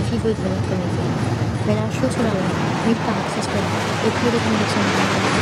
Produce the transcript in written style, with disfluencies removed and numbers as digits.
people connect amazing. When our show surround, meet the suspect, it really connection.